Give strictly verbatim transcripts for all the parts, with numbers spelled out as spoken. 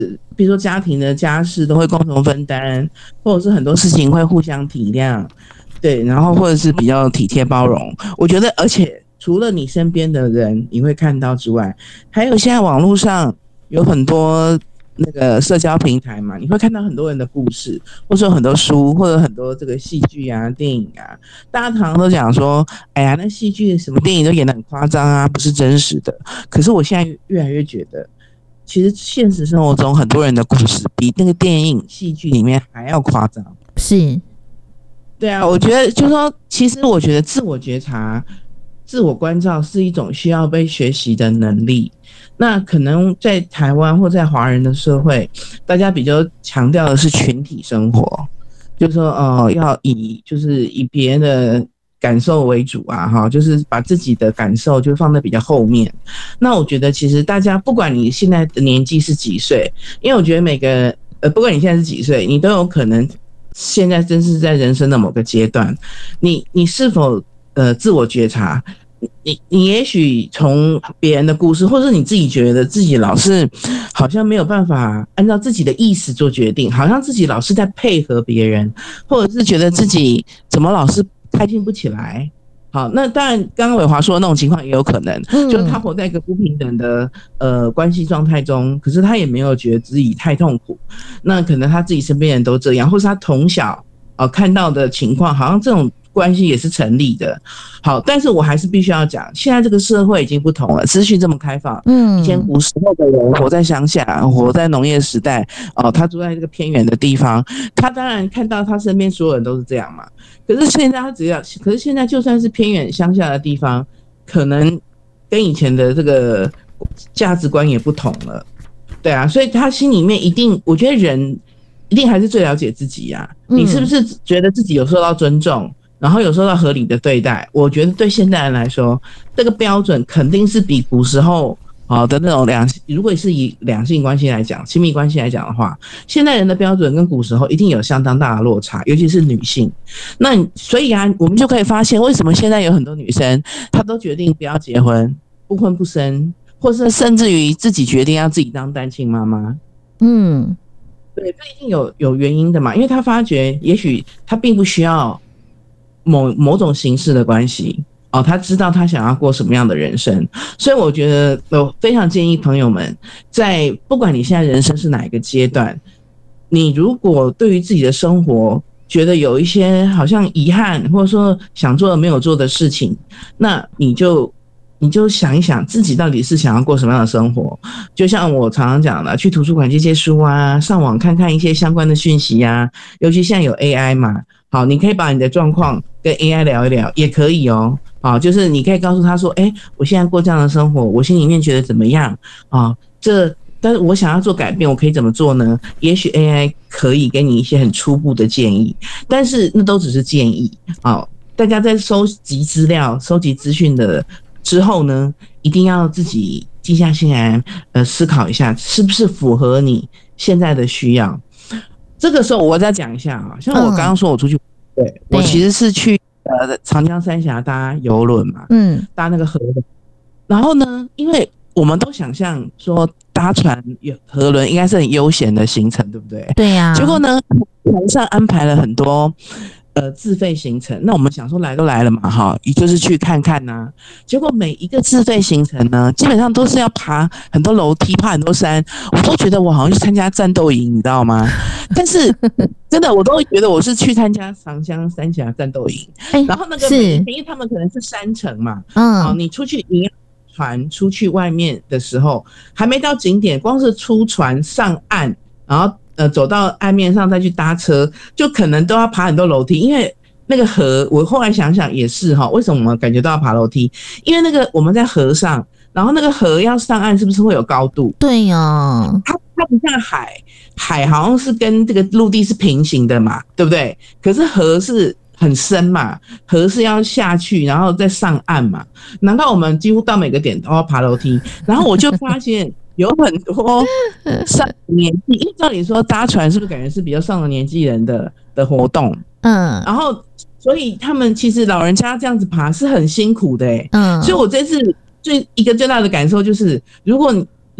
比如说家庭的家事都会共同分担，或者是很多事情会互相体谅，对，然后或者是比较体贴包容。我觉得，而且除了你身边的人你会看到之外，还有现在网络上有很多那个社交平台嘛，你会看到很多人的故事，或者说很多书，或者很多这个戏剧啊、电影啊，大家常常都讲说，哎呀，那戏剧什么电影都演得很夸张啊，不是真实的。可是我现在越来越觉得，其实现实生活中很多人的故事比那个电影、戏剧里面还要夸张。 是， 对啊，我觉得就是说，其实我觉得自我觉察、自我关照是一种需要被学习的能力。那可能在台湾或在华人的社会，大家比较强调的是群体生活，就是说，呃，要以就是以别人的感受为主啊，哈，就是把自己的感受就放在比较后面。那我觉得，其实大家不管你现在的年纪是几岁，因为我觉得每个呃，不管你现在是几岁，你都有可能现在真是在人生的某个阶段，你你是否呃自我觉察？你你也许从别人的故事，或是你自己觉得自己老是好像没有办法按照自己的意思做决定，好像自己老是在配合别人，或者是觉得自己怎么老是开心不起来。好，那当然，刚刚伟华说的那种情况也有可能，就是他活在一个不平等的呃关系状态中，可是他也没有觉得自己太痛苦。那可能他自己身边人都这样，或是他从小呃看到的情况，好像这种关系也是成立的。好，但是我还是必须要讲，现在这个社会已经不同了，资讯这么开放。嗯，以前古时候的人活在乡下，活在农业时代，哦，他住在这个偏远的地方，他当然看到他身边所有人都是这样嘛。可是现在他只要，可是现在就算是偏远乡下的地方，可能跟以前的这个价值观也不同了。对啊，所以他心里面一定，我觉得人一定还是最了解自己呀、啊。你是不是觉得自己有受到尊重，然后有受到合理的对待？我觉得对现代人来说，这个标准肯定是比古时候好的那种两，如果是以两性关系来讲、亲密关系来讲的话，现代人的标准跟古时候一定有相当大的落差，尤其是女性。那所以啊，我们就可以发现，为什么现在有很多女生她都决定不要结婚、不婚不生，或是甚至于自己决定要自己当单亲妈妈。嗯。对，这一定有有原因的嘛，因为他发觉，也许他并不需要某某种形式的关系哦，他知道他想要过什么样的人生，所以我觉得我非常建议朋友们，在不管你现在人生是哪一个阶段，你如果对于自己的生活觉得有一些好像遗憾，或者说想做的没有做的事情，那你就。你就想一想自己到底是想要过什么样的生活，就像我常常讲的，去图书馆借借书啊，上网看看一些相关的讯息啊，尤其现在有 A I 嘛，好，你可以把你的状况跟 A I 聊一聊，也可以哦，好，就是你可以告诉他说，哎，我现在过这样的生活，我心里面觉得怎么样啊？这，但是我想要做改变，我可以怎么做呢？也许 A I 可以给你一些很初步的建议，但是那都只是建议啊。大家在收集资料、收集资讯的之后呢，一定要自己静下心来，呃，思考一下是不是符合你现在的需要。这个时候我再讲一下啊，像我刚刚说我出去，嗯、对我其实是去呃长江三峡搭邮轮嘛，嗯，搭那个河轮。然后呢，因为我们都想象说搭船河轮应该是很悠闲的行程，对不对？ 对呀、啊。 结果呢，船上安排了很多。呃，自费行程，那我们想说来都来了嘛，哈，也就是去看看呐、啊。结果每一个自费行程呢，基本上都是要爬很多楼梯、爬很多山，我都觉得我好像去参加战斗营，你知道吗？但是真的，我都会觉得我是去参加长江三峡战斗营。欸、然后那个每因为他们可能是山城嘛，嗯，哦，你出去你船出去外面的时候，还没到景点，光是出船上岸，然后。呃，走到岸面上再去搭车，就可能都要爬很多楼梯，因为那个河，我后来想想也是哈，为什么我们感觉到要爬楼梯？因为那个我们在河上，然后那个河要上岸，是不是会有高度？ 对呀、哦， 它它不像海，海好像是跟这个陆地是平行的嘛，对不对？可是河是很深嘛，河是要下去，然后再上岸嘛。难怪我们几乎到每个点都要爬楼梯，然后我就发现。有很多上年纪，因为照理说搭船是不是感觉是比较上了年纪人的的活动？嗯，然后所以他们其实老人家这样子爬是很辛苦的、欸，嗯，所以我这次最一个最大的感受就是，如果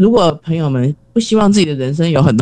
如果朋友们不希望自己的人生有很多